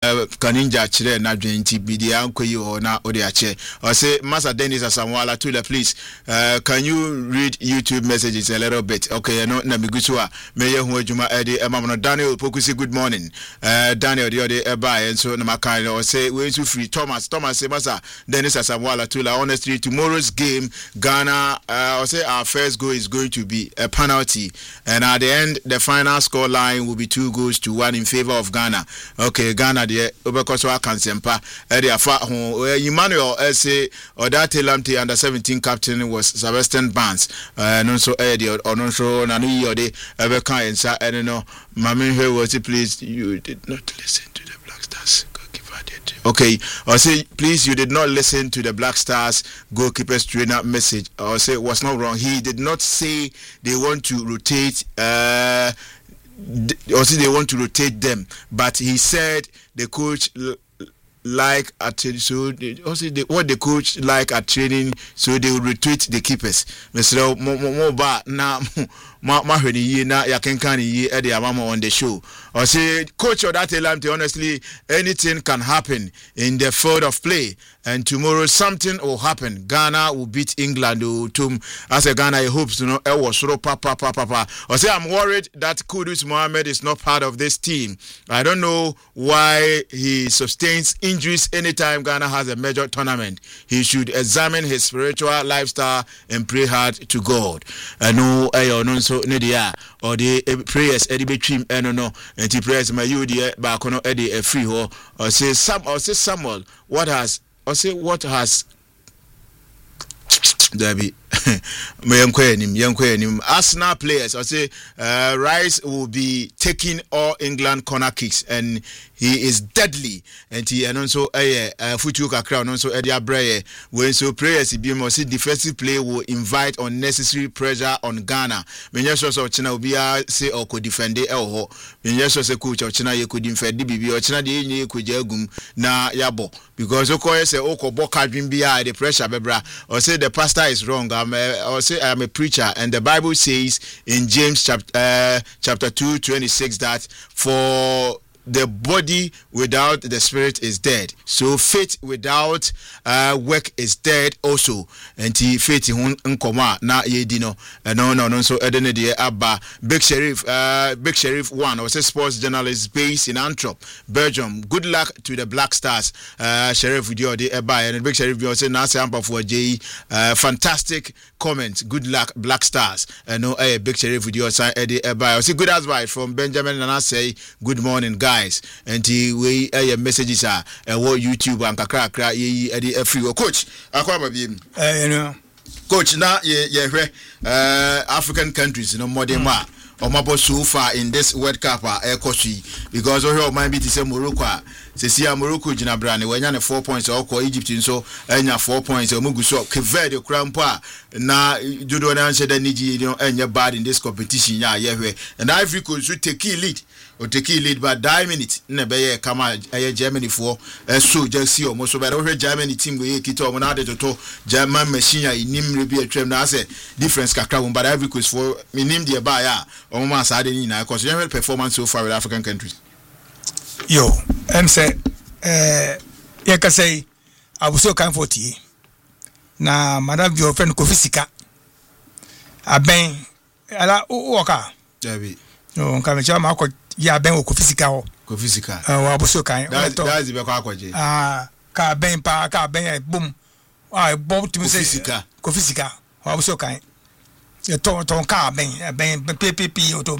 kaninja chire na dwenti bidia ankoyi ho na ode ache or say Master Dennis Asamoah Tula, please can you read YouTube messages a little bit? Okay, no na migutua me ye hu adwuma ede emamno Daniel Pokusi, good morning. Daniel the ode eba and so na makan or say we to free Thomas say Master Dennis Asamoah Tula, honestly tomorrow's game Ghana or say our first goal is going to be a penalty, and at the end the final score line will be 2-1 in favor of Ghana. Okay, Ghana the Obekoso Kansempa ede afa Emmanuel say Odate Lamte under 17 captain was Sebastian Barnes. No so ede no so na no yode ebeka ensa ene no mame here was it, please you did not listen to the Black Stars. Okay, or say please you did not listen to the Black Stars goalkeeper's trainer message. Or say was not wrong. He did not say they want to rotate or say they want to rotate them, but he said the coach like at so what the coach like at training, so they will rotate the keepers. Mr. Moba na mahweni na yakenkani ye ede amama on the show. Or say coach Odate Lamte, honestly anything can happen in the field of play, and tomorrow something will happen. Ghana will beat England as a Ghana hopes to know was papa. Or say I'm worried that Kudus Mohammed is not part of this team. I don't know why he sustains injuries anytime Ghana has a major tournament. He should examine his spiritual lifestyle and pray hard to God. No so nedia or the prayers Eddie between no and the prayers my you the back on Eddie a free or say Samuel what has Debbie Arsenal players or say Rice will be taking all England corner kicks and he is deadly, and he and also Futuka crown also Edia Breye when so prayers be more see defensive play will invite unnecessary pressure on Ghana. When you so China will be say or could defend the elho when you so say coach of China you could defend the BB or China the could jagum na yabo because Oko say Oko Boka dream behind the pressure bebra or say the pastor is wrong. Or say I'm a preacher, and the Bible says in James chapter 2:26 that for the body without the spirit is dead. So faith without work is dead also. And faith nkoma na yedino. No. So edene de abba Big Sheriff 1 or say sports journalist based in Antwerp, Belgium. Good luck to the Black Stars. Sheriff video de eba and Big Sheriff you say na say ampa for J. Fantastic comment. Good luck Black Stars. No Big Sheriff video say ede eba. I say good advice from Benjamin and I say good morning guys. And we messages are what YouTube and kakra ye free coach akwaba bi coach na ye African countries modern ma omabo so far in this World Cup because we might be to say Morocco se Morocco jina brane wanya ne 4 points or Egypt so enya 4 points omugu so Kevede krampa na judo na nse da niji enya bad in this competition and Ivory Coast should take lead but die minute na be kama Germany for so just see almost so but Germany team we kito mo na de to German machine inim rebi atwam na say difference kakra but Ivory Coast for minim de ba ya o ma sa de ni na because general performance so far with African countries yo say ya ka say abuso kan 40 na madam your friend Kofisika aben ala oka David no kan me chama ko ya ben Kofisika ho Kofisika wa abuso kan that's be ko akwaje ka ben boom bom to say Kofisika wa abuso kan ye ton ka ben PPP o to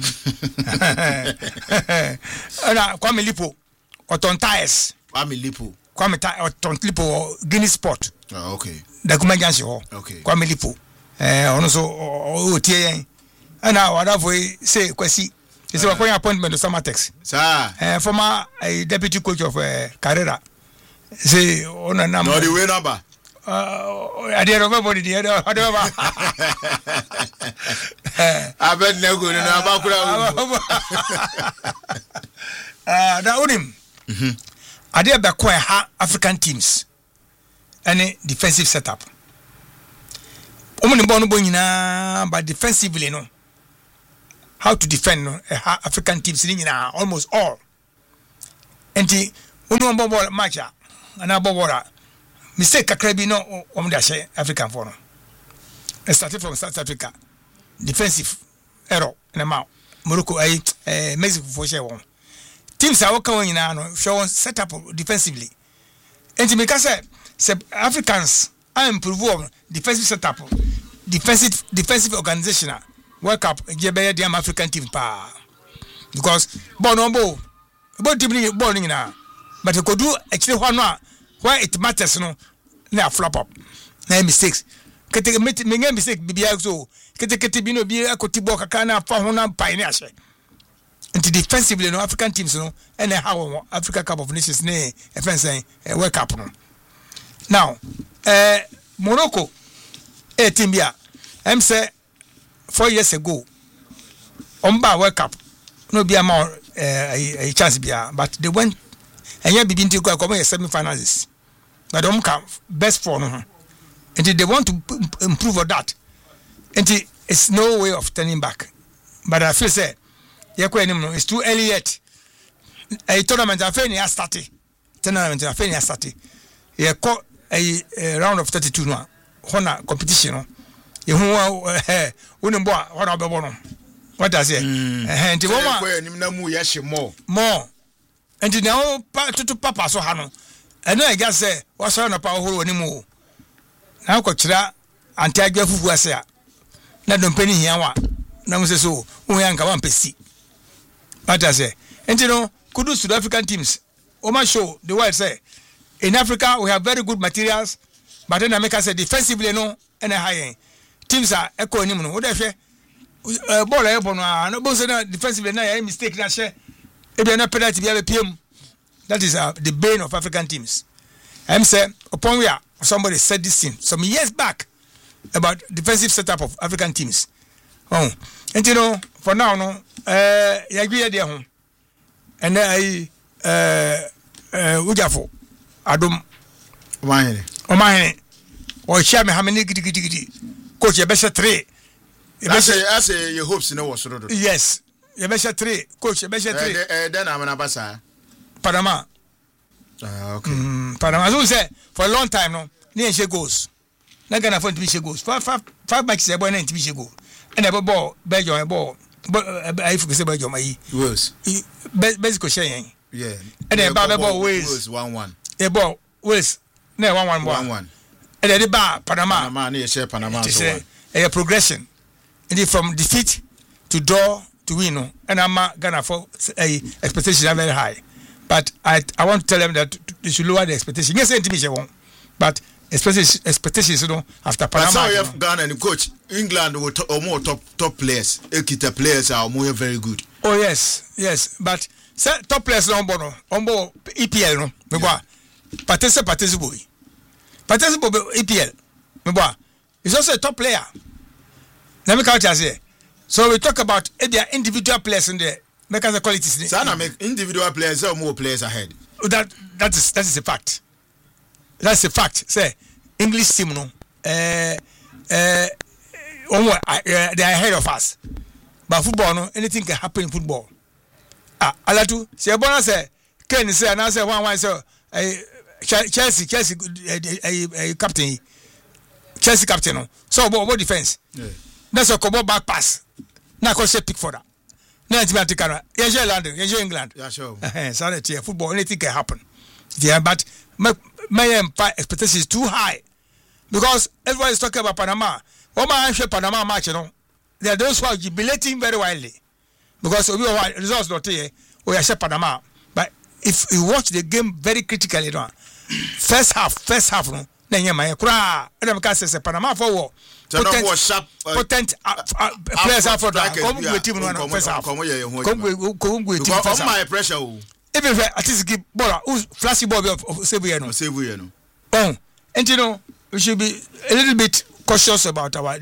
ana Kwame Lipo oton tires Kwame Lipo oton Lipo Guinness Sport okay da kuma jansi ho okay Kwame Lipo ono so o tie yen ana wada foi say kwasi is a appointment to Samatex sir former deputy coach of Carrera say ona na no the way number I did everybody the other I bet no go na bakura da onim I did be quite African teams any defensive setup omuni bo no bo nyina but defensively no how to defend African teams in almost all and Unu ball match ana ball mistake kakra bi no da share African for no. Started from South Africa. Defensive error na ma Morocco Mexico for share one. Teams are working nyina no show set up defensively. And me say Africans are improve defensive setup. Defensive organization work up better than African team pa. Because ball team ball nyina but you could do actually one where it matters no na flop up. Na mistakes. Kete me mistake bibia so kete bi no bi akoti ball kaka na fa ho na pai ne ahye. Into defensively no African teams no and how Africa Cup of Nations ne defense World Cup no. Now Morocco team bia I'm say 4 years ago omba World Cup no be amount a chance bia but they went and you begin to go semi-finalists but they come best four no. And they want to improve on that. And it's no way of turning back. But I feel say it's too early yet. A tournament affair has started. Tournament affair has started. You call a round of 32 now. Honor competition. You what does it? And more. And now to Papa so hano. And I just say what's on a power anymore. Na ko kira anti agwa fufu ase a na dompani hiawa na mo se so wo yanka wan pesi what say enti no kudu South African teams o ma show the world say in Africa we have very good materials but then America say defensively no and high teams are echo nim no wo dey hwe ball e bo no no bo say na defensively na ya mistake na hwe e be na penalty be PM. That is the bane of African teams. I'm say upon we are somebody said this thing some years back about defensive setup of African teams. Oh, and you know, for now, no, you agree there home. And Ujafo, Adum, Omahene, or Shame Hamini Giddy, Coach Yabesha 3. I say your hopes in was yes, Yabesha 3, Coach Yabesha 3. Then I'm an ambassador. Panama. Okay. Panama. So say for a long time no, near she goes. Not gonna afford to be she goes. Five matches a boy and to be she go. And a ball, Belgium a ball. But I forget say Belgium my Wales. Basic sharing. Yeah. And then ball Wales 1-1. A ball Wales. No 1-1. And then the bar Panama near share Panama. A progression. And from defeat to draw to win no. And I'm gonna for a expectation are very high. But I want to tell them that they should lower the expectation. Yes, but expectations, you know, after Panama. That's how you have Ghana and coach. England will more top players. Ekita players are more very good. Oh yes. But top players on board EPL no. Yeah. Participle EPL. He's also a top player. Let me count as here. So we talk about individual players in there. Make us the qualities. Sana make individual players or more players ahead. That is a fact. That's a fact. Say English team no. They are ahead of us. But football no, anything can happen in football. Alatu. Say Bona say Ken say and I say one say Chelsea captain. Chelsea captain no. So about defense. Yeah. That's a couple back pass. Now go say pick for that. No, it's about London, England. Yeah, sure. Sorry, football, anything can happen. Yeah, but my expectation is too high because everyone is talking about Panama. What my Panama match, you know, there are those who are jubilating very widely because we are results not here. We are Panama, but if you watch the game very critically, you know, first half, no, then you might cry. And I say Panama forward. Potent players are for that. Come with team one first half. Come with team first half. My pressure. Even if at least give ball, who's flashy ball of Sebueno. Oh, and you know we should be a little bit cautious about our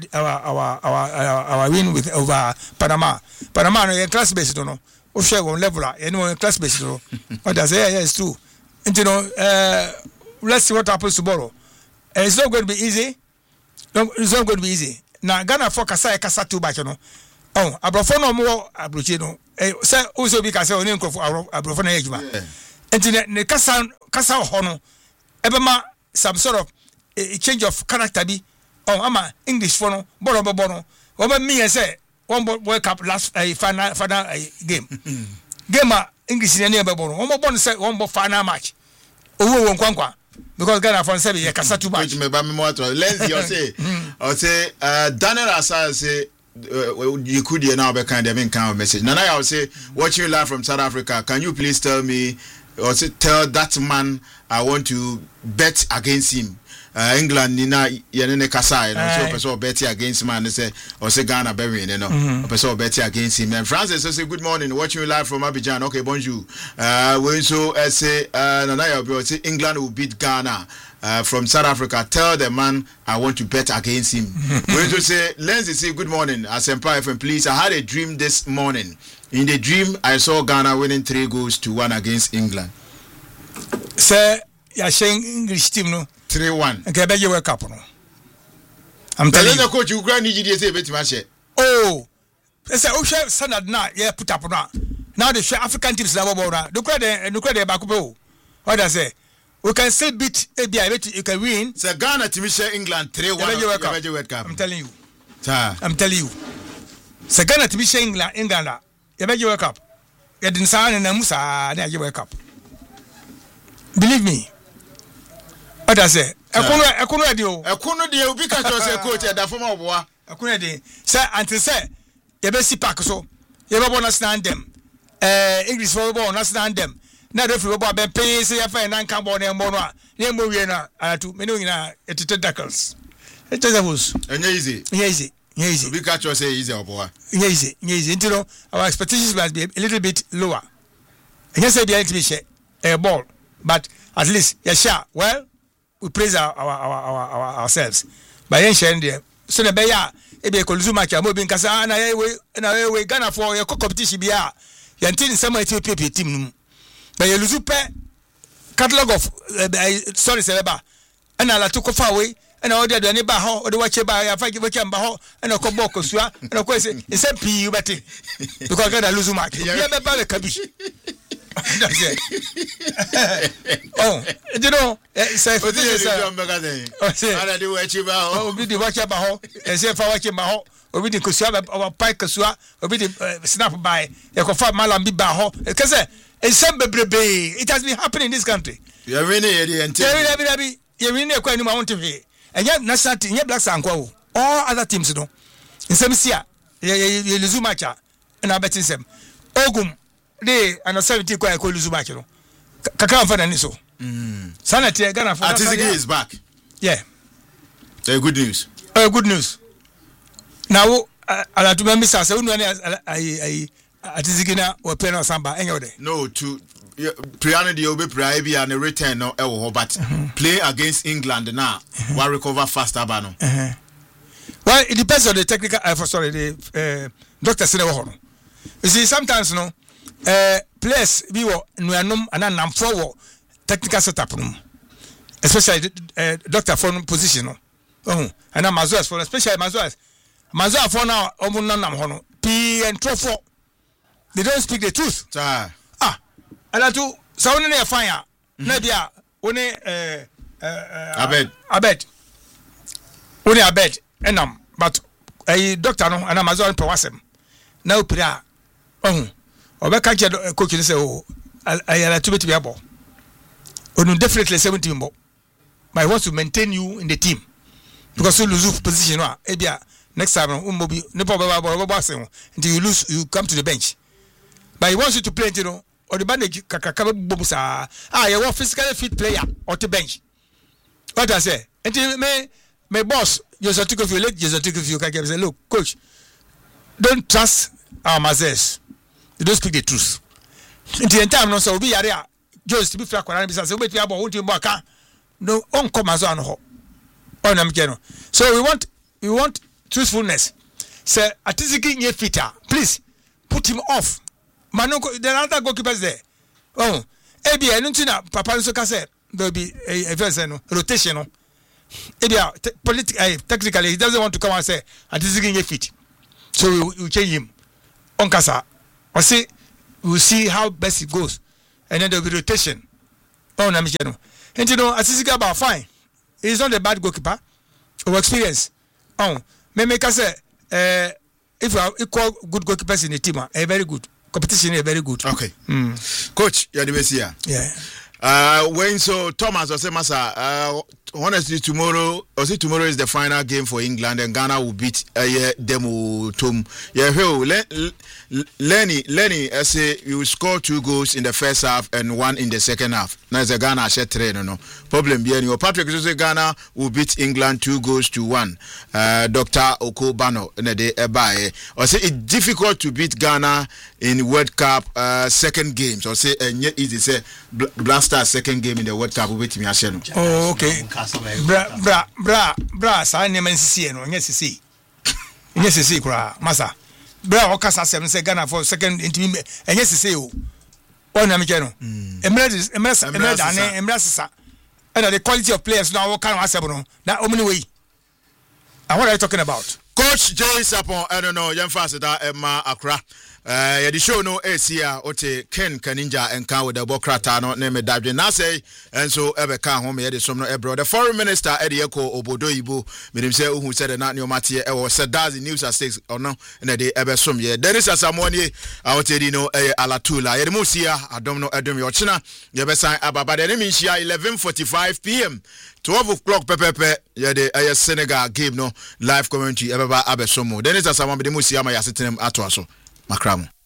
win with over Panama. Panama no class based, don't know. We share one level, anyone class based, don't know. What does yeah, it's true. And you know, let's see what happens tomorrow. It's not going to be easy. No, it's not going to be easy. Now, Ghana for Kasa too back, you know. Oh, Abrafo no more Abruchino. Say, also because I only for Abrafo Ejuma. enti ne kasa ho no ebema some sort of a change of character bi ama English for no bono oba me say one World Cup last final game game English ne be bono one born say one final match owo nkwankwa because Ghana for say be kasa too much me ba me mo to let's you say Daniel Asa say you could now be kind of message. Nana, I will say, watching you live from South Africa, can you please tell me, or say, tell that man I want to bet against him? England, Nina, Yanene Kasai, and so person betting against man, say, or say Ghana, Berry, you know, person betting against him. And Francis, I say, good morning, watching you live from Abidjan. Okay, bonjour. When so, I say, Nana, I will say, England will beat Ghana. From South Africa, tell the man I want to bet against him. When you say, Lenzi say good morning, Asempa FM, please. I had a dream this morning. In the dream, I saw Ghana winning 3-1 against England. Sir, you're saying English team no 3-1. Okay, I bet you wake up no. I'm telling you. Coach, you grant you say bet match. Oh, say Osha standard now. Yeah, put up now. Now the African teams now now. Look at back up. What I say? We can still beat ABI. You can win. So Ghana to share England 3-1. World Cup. I'm telling you. Sir. I'm telling you. So Ghana to share England. You bet you World Cup. You didn't sign and Musa. You World Cup. Believe me. What I say? I couldn't do. I couldn't do. Because I coach at the former war. I couldn't do. Sir, until say you bet see pack so. You ever want to stand them? English football, not stand them. Na referee bo be pay say ya fa na nka bo na mbo no a na mo wie na atu me no nyina etete tackles it is was easy we catch us say easy oboa easy you know our expectations must be a little bit lower and you say be to be share a ball but at least yeah well we praise ourselves by yen share there so na be ya e be koluzu match am obi nkasa na we Ghana for your competition bia yantin sama Ethiopia team no but you lose catalog of sorry Seleba and I took off away and I ordered any baho or the watch by a fight with Baho and a coboko sua and of course it's a P but because I got a lose mark. Yeah, the cabbage. That's it. Oh, you know, say for this I do what you about be the watch about and say for watching Baho or we didn't our pike Kasua or we didn't snap by a confirm Malambi Baho because it has been happening in this country. You're winning you're winning a quite amount of it. And yet, national team, yet Black Sanko, all other teams, you know. In some year, you lose match, and I bet in some. Ogum, they and a 70 quite call lose match, you know. Kakam for an iso. Sanity, Ghana for Atizigi is back. Yeah. Good news. Good news. Now, I'll to remember, I Atizigina or Pena Samba, any other. No, to Priana the Obe Priabi and a return no but play against England now. Why recover faster, Bano? Well, it depends on the technical. The doctor said, you see, sometimes no players we were no and I'm forward technical setup, especially doctor for position. And I'm Mazuas for especially Mazuas for now, Omunam P and Trofo. They don't speak the truth. And I do sound in a fire. Nadia, only abed. Only abed. And but a doctor no and Amazon Powasem. Now, Pira. Oh, or back at your coaching say, oh, I had to be able. Definitely 17 more. But I want to maintain you in the team because you lose position. Next time, until you lose, you come to the bench. But he wants you to play, you know, or the bandage you want physically fit player or to bench. What I say? Until my boss, you can say, look, coach, don't trust our mazes. You don't speak the truth. Until the time, no, so be area just to be flat. So no, come as on ho. So we want truthfulness. Say, Atizigi nye fitter. Please put him off. Manoko, there are other goalkeepers there. Oh, maybe I don't know. Papa Nsoka said there will be a rotation. Technically, he doesn't want to come and say, and this is getting fit. So we change him. On Kasa, we'll see how best it goes. and then there will be rotation. Oh, na me cheno. And you know, Asisi Gaba fine. He's not a bad goalkeeper. Of experience. Oh, me make us say if you are equal good goalkeepers in the team, very good. Competition is very good. Okay. Coach, you're the best here. Yeah. When so Thomas or say Masa, honestly tomorrow is the final game for England and Ghana will beat them Tom. Yeah, Lenny I say you score 2 goals in the first half and 1 in the second half. Now it's a Ghana share train no problem bien your Patrick say Ghana will beat England 2-1. Dr. Okobano na de ebae or say it's difficult to beat Ghana in World Cup second games or say easy say Blaster second game in the World Cup with me asheno. Oh okay. Bra sa neman sisi no nya sisi kura masa bra o kasa sem say Ghana for second intimi nya sisi o na me no emra sisa and the quality of players now what kind of asem no that omni way and what are you talking about? Coach Jay Sapon I don't know yam fast that Emma Accra yeah the show no Asia ote Ken Kaninja and kan with the Bokrata no name dadwe na say and so ebe kan home ye the som no ebro the foreign minister Eddie Eko Obodo Ibo menim say who said na neomate e was said that the news at 6 or no and the ebe som ye there is asamoni awotedi no alatula ye mo sia adom no edom yo china ye be san ababa the name shia 11:45 p.m. 12 o'clock pepepe ye the Senegal game no live commentary ebaba abesomo there is asamoni de mo sia ma yasetenem ato aso Makramo.